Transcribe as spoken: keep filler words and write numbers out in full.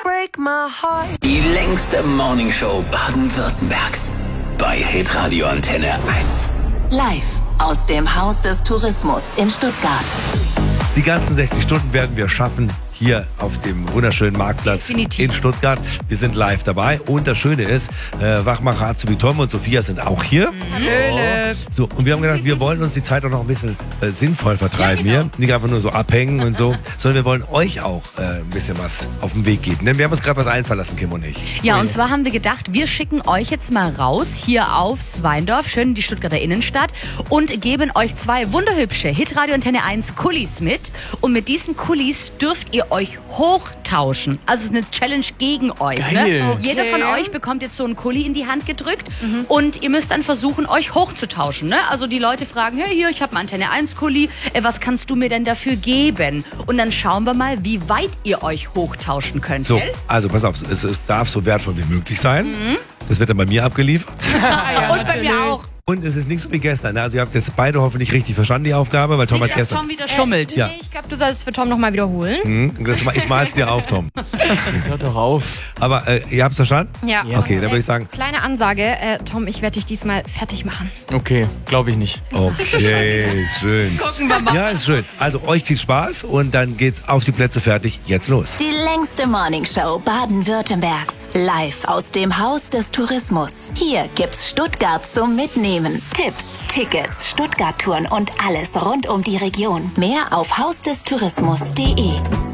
break my heart. Die längste Morningshow Baden-Württembergs. Bei Hitradio Antenne eins. Live aus dem Haus des Tourismus in Stuttgart. Die ganzen sechzig Stunden werden wir schaffen hier auf dem wunderschönen Marktplatz Definitiv. in Stuttgart. Wir sind live dabei und das Schöne ist, äh, Wachmacher Azubi Tom und Sophia sind auch hier. Höhle. So, und wir haben gedacht, wir wollen uns die Zeit auch noch ein bisschen äh, sinnvoll vertreiben Ja, genau. hier. Nicht einfach nur so abhängen und so, sondern wir wollen euch auch äh, ein bisschen was auf den Weg geben. Denn wir haben uns gerade was einfallen lassen, Kim und ich. Ja, und zwar haben wir gedacht, wir schicken euch jetzt mal raus hier aufs Weindorf, schön in die Stuttgarter Innenstadt und geben euch zwei wunderhübsche Hitradio Antenne eins Kulis mit. Und mit diesen Kulis dürft ihr euch hochtauschen. Also es ist eine Challenge gegen euch. Geil. Ne? Okay. Jeder von euch bekommt jetzt so einen Kuli in die Hand gedrückt und ihr müsst dann versuchen, euch hochzutauschen. Ne? Also die Leute fragen, hey, hier, ich habe einen Antenne eins Kuli, äh, was kannst du mir denn dafür geben? Und dann schauen wir mal, wie weit ihr euch hochtauschen könnt. So, gell? also pass auf, es, es darf so wertvoll wie möglich sein. Das wird dann bei mir abgeliefert. Ja, Und bei mir auch. Und es ist nicht so wie gestern. Ne? Also ihr habt jetzt beide hoffentlich richtig verstanden, die Aufgabe, weil Tom hat Dass gestern... Tom wieder schummelt. Ja. Nee, ich glaube, du sollst es für Tom nochmal wiederholen. Hm, das, ma- ich mal's dir auf, Tom. Jetzt hört doch auf. Aber äh, ihr habt's verstanden? Ja. Okay, dann würde ich sagen... Kleine Ansage, äh, Tom, ich werde dich diesmal fertig machen. Okay, glaube ich nicht. Okay, schön. Gucken wir mal. Ja, ist schön. Also euch viel Spaß und dann geht's auf die Plätze fertig. Jetzt los. Die längste Morningshow Baden-Württembergs. Live aus dem Haus des Tourismus. Hier gibt's Stuttgart zum Mitnehmen. Tipps, Tickets, Stuttgart-Touren und alles rund um die Region. Mehr auf hausdestourismus punkt de.